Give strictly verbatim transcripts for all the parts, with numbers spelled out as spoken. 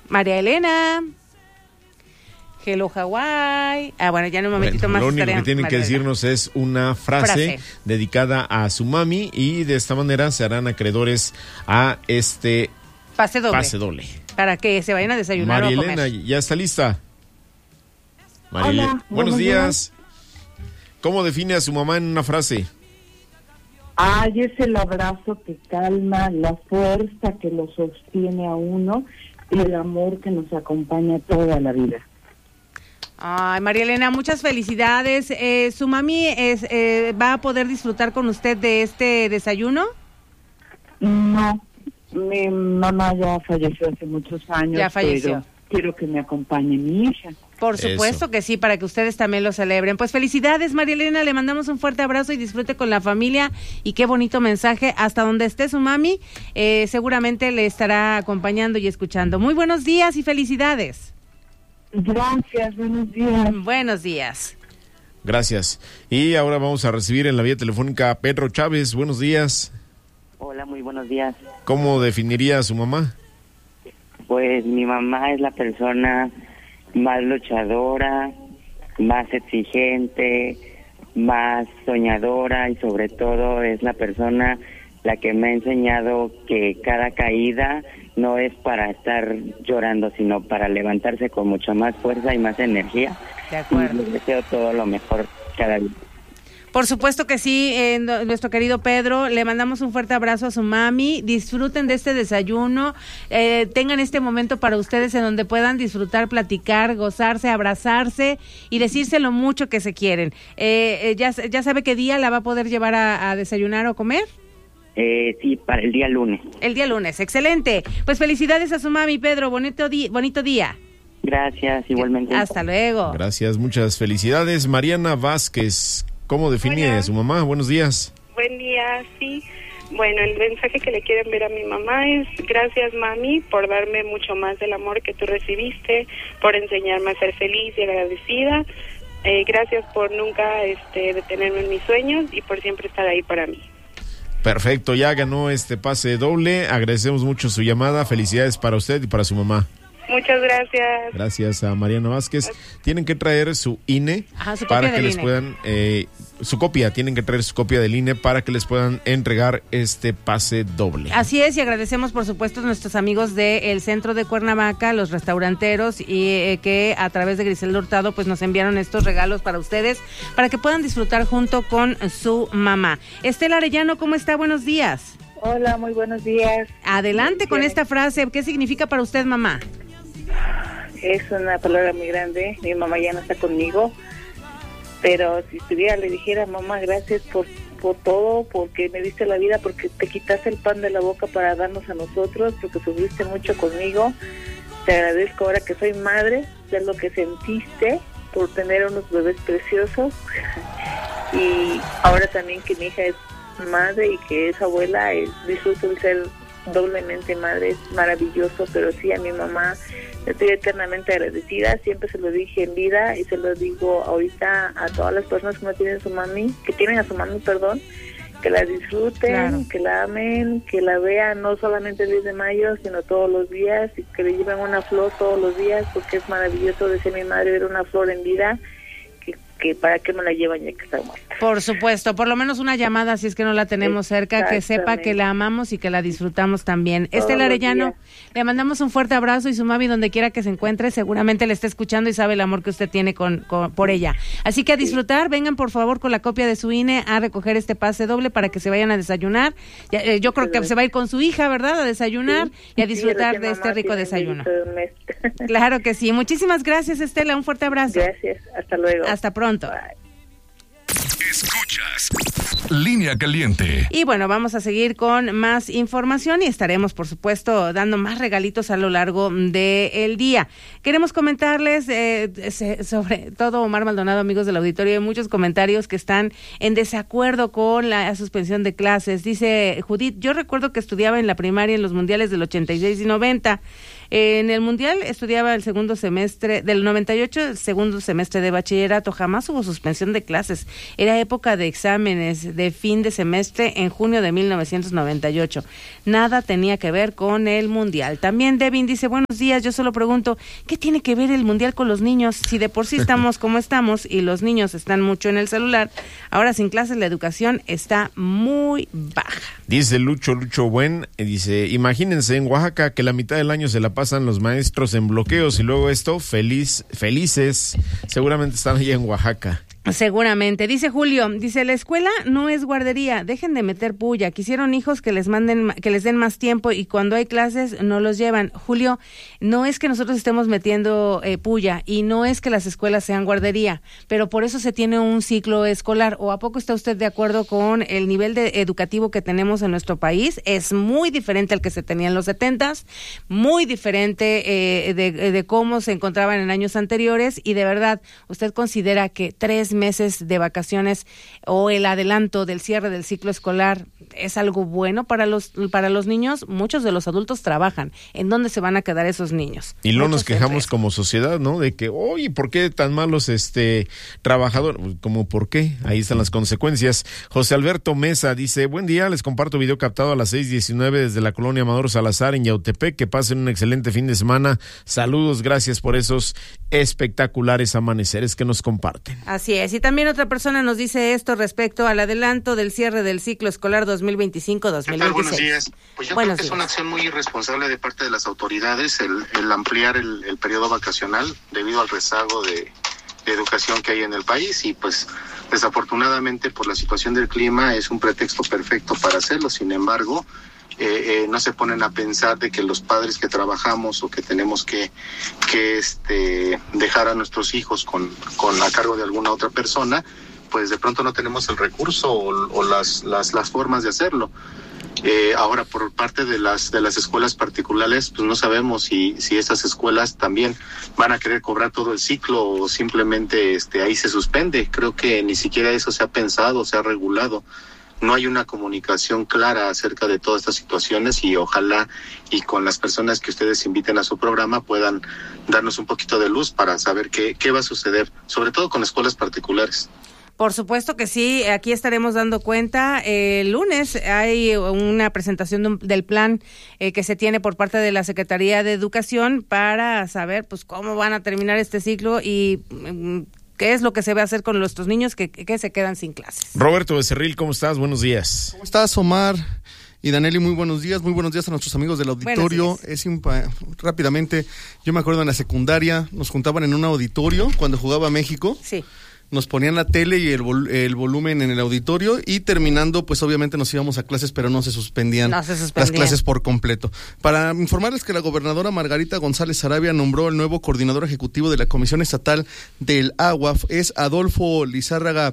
María Elena. Hello Hawaii. Ah, bueno, ya en un momentito bueno, más. Lo único que tienen María que Elena. decirnos es una frase, frase dedicada a su mami y de esta manera se harán acreedores a este pase doble. Pase doble. Para que se vayan a desayunar María o a comer. Elena, ¿ya está lista? María Hola, Elena, buenos, buenos días. días. ¿Cómo define a su mamá en una frase? Ay, es el abrazo que calma, la fuerza que lo sostiene a uno y el amor que nos acompaña toda la vida. Ay, María Elena, muchas felicidades. Eh, ¿Su mami es, eh, va a poder disfrutar con usted de este desayuno? No, mi mamá ya falleció hace muchos años. Ya falleció. Pero quiero que me acompañe mi hija. Por supuesto Eso. que sí, para que ustedes también lo celebren. Pues felicidades, María Elena, le mandamos un fuerte abrazo y disfrute con la familia. Y qué bonito mensaje, hasta donde esté su mami, eh, seguramente le estará acompañando y escuchando. Muy buenos días y felicidades. Gracias, buenos días. Buenos días. Gracias. Y ahora vamos a recibir en la vía telefónica a Pedro Chávez. Buenos días. Hola, muy buenos días. ¿Cómo definiría a su mamá? Pues mi mamá es la persona más luchadora, más exigente, más soñadora y sobre todo es la persona la que me ha enseñado que cada caída no es para estar llorando, sino para levantarse con mucha más fuerza y más energía. De acuerdo. Y les deseo todo lo mejor cada día. Por supuesto que sí, eh, nuestro querido Pedro, le mandamos un fuerte abrazo a su mami, disfruten de este desayuno, eh, tengan este momento para ustedes en donde puedan disfrutar, platicar, gozarse, abrazarse y decirse lo mucho que se quieren. Eh, eh, ya, ¿Ya sabe qué día la va a poder llevar a, a desayunar o comer? Eh, sí, para el día lunes. El día lunes, excelente. Pues felicidades a su mami, Pedro, bonito, di- bonito día. Gracias, igualmente. Hasta luego. Gracias, muchas felicidades. Mariana Vázquez, ¿cómo define Hola. a su mamá? Buenos días. Buen día, sí. Bueno, el mensaje que le quieren ver a mi mamá es: gracias, mami, por darme mucho más del amor que tú recibiste, por enseñarme a ser feliz y agradecida. Eh, gracias por nunca este, detenerme en mis sueños y por siempre estar ahí para mí. Perfecto, ya ganó este pase doble. Agradecemos mucho su llamada. Felicidades para usted y para su mamá. Muchas gracias. Gracias a Mariana Vázquez. Tienen que traer su I N E Ajá, su para copia que del les I N E. puedan, eh, su copia, tienen que traer su copia del I N E para que les puedan entregar este pase doble. Así es, y agradecemos por supuesto a nuestros amigos del Centro de Cuernavaca, los restauranteros, y eh, que a través de Griselda Hurtado pues nos enviaron estos regalos para ustedes, para que puedan disfrutar junto con su mamá. Estela Arellano, ¿cómo está? Buenos días. Hola, muy buenos días. Adelante con esta frase, ¿qué significa para usted, mamá? Es una palabra muy grande, mi mamá ya no está conmigo, pero si estuviera le dijera: mamá, gracias por, por todo, porque me diste la vida, porque te quitaste el pan de la boca para darnos a nosotros, porque sufriste mucho conmigo. Te agradezco ahora que soy madre, de lo que sentiste por tener unos bebés preciosos y ahora también que mi hija es madre y que es abuela, eh, disfruto el ser doblemente madre, es maravilloso. Pero sí, a mi mamá estoy eternamente agradecida, siempre se lo dije en vida y se lo digo ahorita a todas las personas que no tienen su mami, que tienen a su mami, perdón, que la disfruten, Claro. que la amen, que la vean no solamente el diez de mayo, sino todos los días, y que le lleven una flor todos los días, porque es maravilloso, decía mi madre, ver una flor en vida, que, que para qué me la llevan ya que está muerta. Por supuesto, por lo menos una llamada si es que no la tenemos cerca, que sepa que la amamos y que la disfrutamos también. Todos Estela los Arellano, días. le mandamos un fuerte abrazo y su mami donde quiera que se encuentre seguramente le está escuchando y sabe el amor que usted tiene con, con por ella. Así que a disfrutar, vengan por favor con la copia de su I N E a recoger este pase doble para que se vayan a desayunar. Ya, eh, yo creo que se va a ir con su hija, ¿verdad? A desayunar Sí, y a sí, disfrutar recién de este mamá rico tiene desayuno. bebito de un mes. Claro que sí. Muchísimas gracias, Estela. Un fuerte abrazo. Gracias, hasta luego. Hasta pronto. Bye. Escuchas Línea Caliente. Y bueno, vamos a seguir con más información y estaremos, por supuesto, dando más regalitos a lo largo del día. Queremos comentarles eh, sobre todo, Omar Maldonado, amigos del auditorio, hay muchos comentarios que están en desacuerdo con la suspensión de clases. Dice Judith: yo recuerdo que estudiaba en la primaria en los mundiales del ochenta y seis y noventa. En el Mundial estudiaba el segundo semestre, del noventa y ocho, el segundo semestre de bachillerato. Jamás hubo suspensión de clases. Era época de exámenes de fin de semestre en junio de mil novecientos noventa y ocho. Nada tenía que ver con el Mundial. También Devin dice, buenos días, yo solo pregunto, ¿qué tiene que ver el Mundial con los niños? Si de por sí estamos como estamos y los niños están mucho en el celular, ahora sin clases la educación está muy baja. Dice Lucho, Lucho Buen, dice, imagínense en Oaxaca que la mitad del año se la pasan los maestros en bloqueos y luego esto, feliz, felices, seguramente están allá en Oaxaca. Seguramente. Dice Julio, dice, la escuela no es guardería, dejen de meter puya, quisieron hijos que les manden, que les den más tiempo y cuando hay clases no los llevan. Julio, no es que nosotros estemos metiendo eh, puya y no es que las escuelas sean guardería, pero por eso se tiene un ciclo escolar. ¿O a poco está usted de acuerdo con el nivel de educativo que tenemos en nuestro país? Es muy diferente al que se tenía en los setentas, muy diferente eh, de, de cómo se encontraban en años anteriores y de verdad, ¿usted considera que tres meses de vacaciones o el adelanto del cierre del ciclo escolar es algo bueno para los para los niños? Muchos de los adultos trabajan. ¿En dónde se van a quedar esos niños? Y luego nos Muchos quejamos empresas. como sociedad, ¿no? De que, oye, ¿por qué tan malos este trabajadores? ¿Cómo por qué? Ahí están las consecuencias. José Alberto Mesa dice, buen día, les comparto video captado a las seis diecinueve desde la colonia Amador Salazar en Yautepec. Que pasen un excelente fin de semana. Saludos, gracias por esos espectaculares amaneceres que nos comparten. Así es. Y también otra persona nos dice esto respecto al adelanto del cierre del ciclo escolar dos mil veinticinco dos mil veintiséis. Buenos días. Pues yo Buenos creo que días. es una acción muy irresponsable de parte de las autoridades el, el ampliar el, el periodo vacacional debido al rezago de, de educación que hay en el país y pues desafortunadamente por la situación del clima es un pretexto perfecto para hacerlo. Sin embargo, Eh, eh, no se ponen a pensar de que los padres que trabajamos o que tenemos que, que este, dejar a nuestros hijos con, con a cargo de alguna otra persona, pues de pronto no tenemos el recurso o, o las, las, las formas de hacerlo. Eh, ahora, por parte de las de las escuelas particulares, pues no sabemos si, si esas escuelas también van a querer cobrar todo el ciclo o simplemente este, ahí se suspende. Creo que ni siquiera eso se ha pensado, se ha regulado. No hay una comunicación clara acerca de todas estas situaciones y ojalá y con las personas que ustedes inviten a su programa puedan darnos un poquito de luz para saber qué, qué va a suceder, sobre todo con escuelas particulares. Por supuesto que sí, aquí estaremos dando cuenta. Eh, el lunes hay una presentación de un, del plan eh, que se tiene por parte de la Secretaría de Educación para saber pues cómo van a terminar este ciclo y mm, qué es lo que se va a hacer con nuestros niños que, que se quedan sin clases. Roberto Becerril, ¿cómo estás? Buenos días. ¿Cómo estás, Omar? Y Daneli, muy buenos días, muy buenos días a nuestros amigos del auditorio. Es impa- rápidamente, yo me acuerdo en la secundaria, nos juntaban en un auditorio cuando jugaba México. Sí. Nos ponían la tele y el, vol- el volumen en el auditorio y terminando, pues obviamente nos íbamos a clases, pero no se suspendían, No se suspendían. las clases por completo. Para informarles que la gobernadora Margarita González Sarabia nombró el nuevo coordinador ejecutivo de la Comisión Estatal del Agua, es Adolfo Lizárraga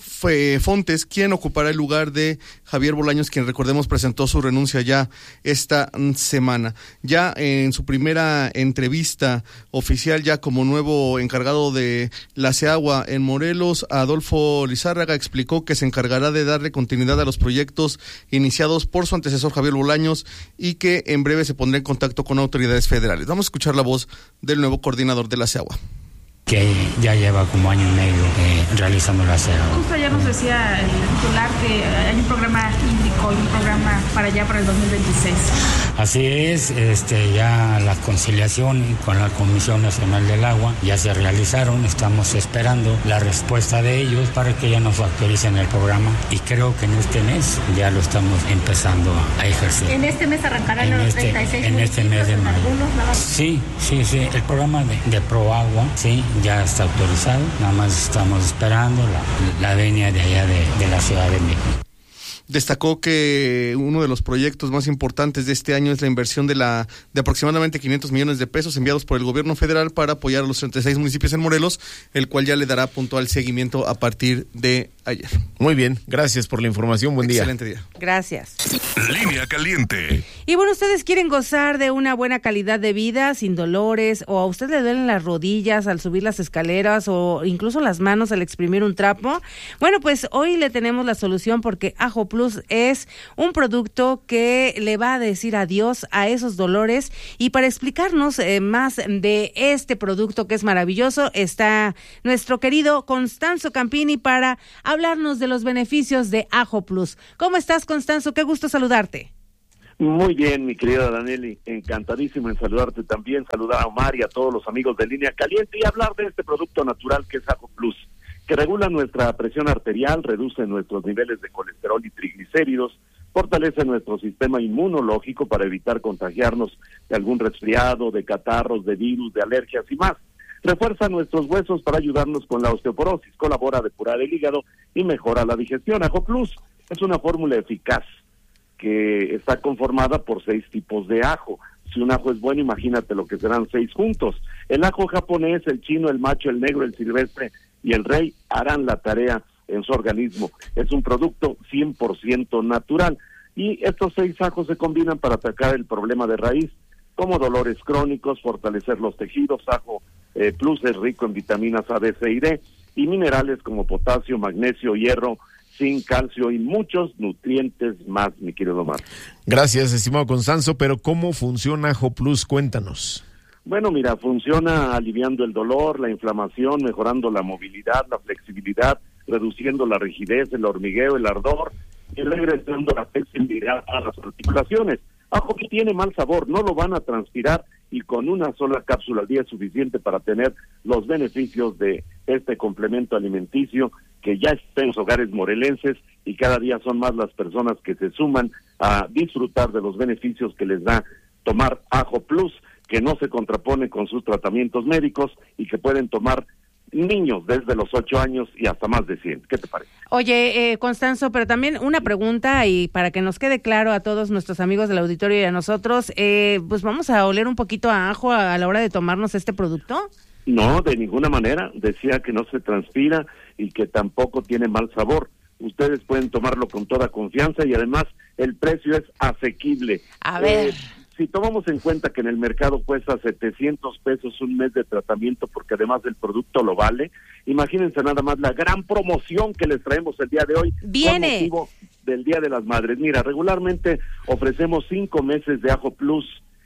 Fontes, quien ocupará el lugar de Javier Bolaños, quien recordemos presentó su renuncia ya esta semana. Ya en su primera entrevista oficial, ya como nuevo encargado de la CEAGUA en Morelos, Adolfo Lizárraga explicó que se encargará de darle continuidad a los proyectos iniciados por su antecesor Javier Bolaños y que en breve se pondrá en contacto con autoridades federales. Vamos a escuchar la voz del nuevo coordinador de la CEAGUA. Que ya lleva como año y medio eh, realizando la CEAGUA. Justo ayer nos decía el titular que hay un programa hídrico y un programa para allá para el dos mil veintiséis. Así es, este, ya la conciliación con la Comisión Nacional del Agua ya se realizaron, estamos esperando la respuesta de ellos para que ya nos actualicen el programa y creo que en este mes ya lo estamos empezando a ejercer. En este mes arrancarán En los este, treinta y seis en este mes de municipios, en mayo. algunos nada más. Sí, sí, sí, el programa de, de Proagua, sí, ya está autorizado, nada más estamos esperando la, la venia de allá de, de la Ciudad de México. Destacó que uno de los proyectos más importantes de este año es la inversión de la de aproximadamente quinientos millones de pesos enviados por el gobierno federal para apoyar a los treinta y seis municipios en Morelos, el cual ya le dará puntual seguimiento a partir de ayer. Muy bien, gracias por la información, buen día. Excelente día. Gracias. Línea Caliente. Y bueno, ustedes quieren gozar de una buena calidad de vida, sin dolores, o a usted le duelen las rodillas al subir las escaleras o incluso las manos al exprimir un trapo. Bueno, pues hoy le tenemos la solución porque Ajo Plus Plus es un producto que le va a decir adiós a esos dolores. Y para explicarnos eh, más de este producto que es maravilloso, está nuestro querido Constanzo Campini para hablarnos de los beneficios de Ajo Plus. ¿Cómo estás, Constanzo? Qué gusto saludarte. Muy bien, mi querida Daneli, encantadísimo en saludarte también, saludar a Omar y a todos los amigos de Línea Caliente y hablar de este producto natural que es Ajo Plus, que regula nuestra presión arterial, reduce nuestros niveles de colesterol y triglicéridos, fortalece nuestro sistema inmunológico para evitar contagiarnos de algún resfriado, de catarros, de virus, de alergias y más. Refuerza nuestros huesos para ayudarnos con la osteoporosis, colabora a depurar el hígado y mejora la digestión. Ajo Plus es una fórmula eficaz que está conformada por seis tipos de ajo. Si un ajo es bueno, imagínate lo que serán seis juntos. El ajo japonés, el chino, el macho, el negro, el silvestre y el rey harán la tarea en su organismo. Es un producto cien por ciento natural. Y estos seis ajos se combinan para atacar el problema de raíz, como dolores crónicos, fortalecer los tejidos. Ajo eh, Plus es rico en vitaminas A, B, C y D, y minerales como potasio, magnesio, hierro, zinc, calcio y muchos nutrientes más, mi querido Omar. Gracias, estimado Constanzo, pero ¿cómo funciona Ajo Plus? Cuéntanos. Bueno, mira, funciona aliviando el dolor, la inflamación, mejorando la movilidad, la flexibilidad, reduciendo la rigidez, el hormigueo, el ardor y regresando la flexibilidad a las articulaciones. Ajo que tiene mal sabor, no lo van a transpirar y con una sola cápsula al día es suficiente para tener los beneficios de este complemento alimenticio que ya está en los hogares morelenses y cada día son más las personas que se suman a disfrutar de los beneficios que les da tomar Ajo Plus, que no se contrapone con sus tratamientos médicos y que pueden tomar niños desde los ocho años y hasta más de cien. ¿Qué te parece? Oye, eh, Constanzo, pero también una pregunta y para que nos quede claro a todos nuestros amigos del auditorio y a nosotros, eh, pues vamos a oler un poquito a ajo a, a la hora de tomarnos este producto. No, de ninguna manera. Decía que no se transpira y que tampoco tiene mal sabor. Ustedes pueden tomarlo con toda confianza y además el precio es asequible. A ver. Eh, si tomamos en cuenta que en el mercado cuesta setecientos pesos un mes de tratamiento porque además del producto lo vale, imagínense nada más la gran promoción que les traemos el día de hoy. Viene. Con motivo del Día de las Madres. Mira, regularmente ofrecemos cinco meses de Ajo Plus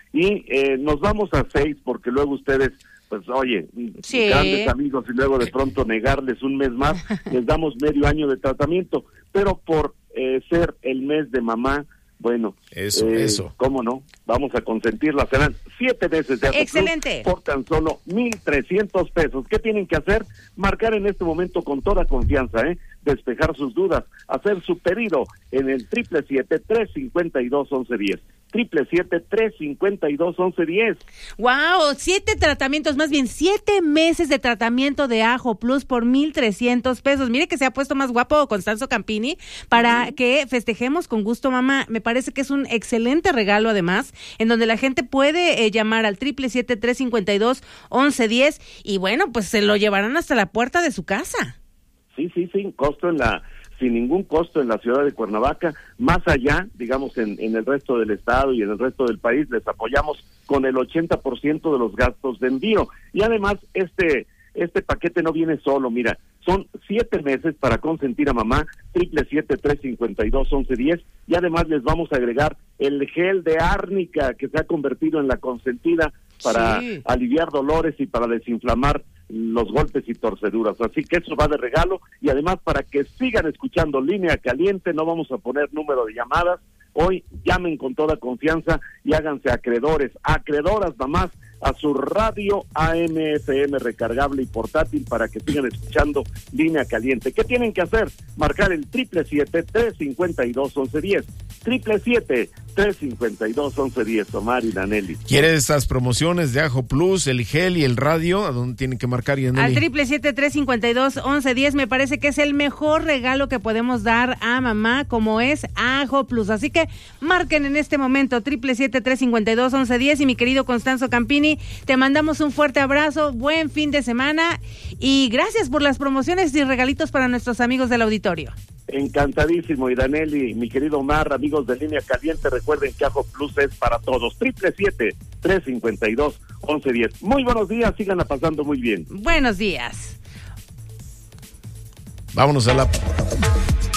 y eh, nos vamos a seis porque luego ustedes, pues oye, sí, grandes amigos y luego de pronto negarles un mes más, les damos medio año de tratamiento, pero por eh, ser el mes de mamá, bueno, eso, eh, eso. ¿cómo no? Vamos a consentirla, serán siete meses de Ajo Excelente. Plus por tan solo mil trescientos pesos. ¿Qué tienen que hacer? Marcar en este momento con toda confianza, ¿eh? Despejar sus dudas, hacer su pedido en el triple siete, tres cincuenta y dos, once diez. triple siete, tres cincuenta y dos, once diez. Wow, siete tratamientos, más bien siete meses de tratamiento de Ajo Plus por mil trescientos pesos. Mire que se ha puesto más guapo Constanzo Campini para uh-huh. que festejemos con gusto, mamá. Me parece que es un excelente regalo además, en donde la gente puede eh, llamar al triple siete, tres cincuenta y dos, once diez y bueno, pues se lo llevarán hasta la puerta de su casa. Sí, sí, sin costo en la, sin ningún costo en la ciudad de Cuernavaca, más allá, digamos, en, en el resto del estado y en el resto del país, les apoyamos con el ochenta por ciento de los gastos de envío. Y además, este, este paquete no viene solo, mira, son siete meses para consentir a mamá, triple siete, tres cincuenta y dos, once diez, y además les vamos a agregar el gel de árnica que se ha convertido en la consentida para sí. aliviar dolores y para desinflamar los golpes y torceduras, así que eso va de regalo y además para que sigan escuchando Línea Caliente, no vamos a poner número de llamadas, hoy llamen con toda confianza y háganse acreedores, acreedoras mamás a su radio A M F M recargable y portátil para que sigan escuchando Línea Caliente. ¿Qué tienen que hacer? Marcar el triple siete, tres cincuenta y dos, once diez, triple siete, tres cincuenta y dos, once diez, Omar y Daneli. ¿Quiere estas promociones de Ajo Plus, el gel y el radio? ¿A dónde tienen que marcar, Daneli? Al triple siete, tres cincuenta y dos, once diez, me parece que es el mejor regalo que podemos dar a mamá, como es Ajo Plus. Así que marquen en este momento, triple siete, tres cincuenta y dos, once diez, y mi querido Constanzo Campini, te mandamos un fuerte abrazo, buen fin de semana, y gracias por las promociones y regalitos para nuestros amigos del auditorio. Encantadísimo, y Daneli, mi querido Omar, amigos de Línea Caliente, recuerden que Ajo Plus es para todos. Triple siete, tres cincuenta y dos, once diez. Muy buenos días, síganla pasando muy bien. Buenos días. Vámonos a la...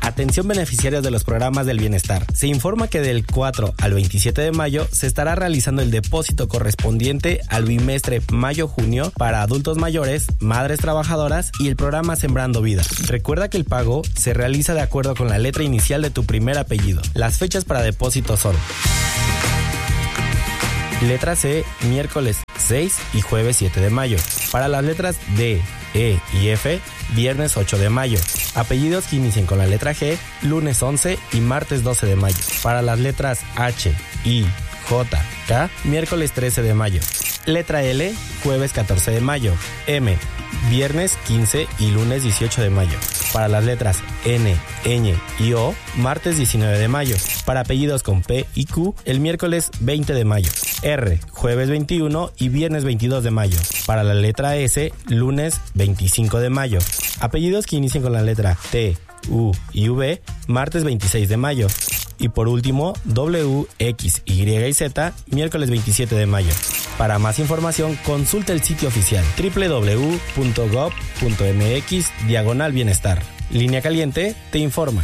Atención beneficiarios de los programas del bienestar. Se informa que del cuatro al veintisiete de mayo se estará realizando el depósito correspondiente al bimestre mayo-junio para adultos mayores, madres trabajadoras y el programa Sembrando Vida. Recuerda que el pago se realiza de acuerdo con la letra inicial de tu primer apellido. Las fechas para depósito son: letra C, miércoles seis y jueves siete de mayo. Para las letras D, E y F, viernes ocho de mayo. Apellidos que inicien con la letra G, lunes once y martes doce de mayo. Para las letras H, I, J, K, miércoles trece de mayo. Letra L, jueves catorce de mayo. M, viernes quince y lunes dieciocho de mayo. Para las letras N, Ñ y O, martes diecinueve de mayo. Para apellidos con P y Q, el miércoles veinte de mayo. R, jueves veintiuno y viernes veintidós de mayo. Para la letra S, lunes veinticinco de mayo. Apellidos que inicien con la letra T, U y V, martes veintiséis de mayo. Y por último, W, X, Y y Z, miércoles veintisiete de mayo. Para más información, consulta el sitio oficial doble u doble u doble u punto gob punto m x diagonal bienestar. Línea Caliente te informa.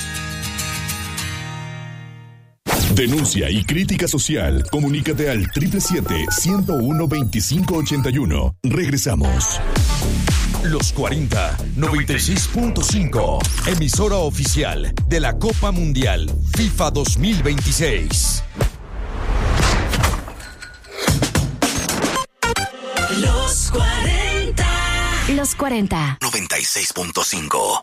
Denuncia y crítica social. Comunícate al siete siete siete, ciento uno, veinticinco ochenta y uno. Regresamos. Los cuarenta, noventa y seis punto cinco. Emisora oficial de la Copa Mundial FIFA dos mil veintiséis. Los cuarenta. Los cuarenta. noventa y seis punto cinco.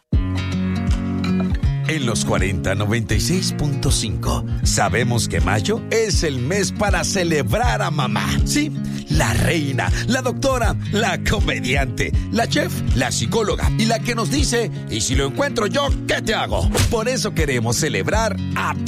En los cuarenta, noventa y seis punto cinco, sabemos que mayo es el mes para celebrar a mamá. Sí, la reina, la doctora, la comediante, la chef, la psicóloga y la que nos dice, y si lo encuentro yo, ¿qué te hago? Por eso queremos celebrar a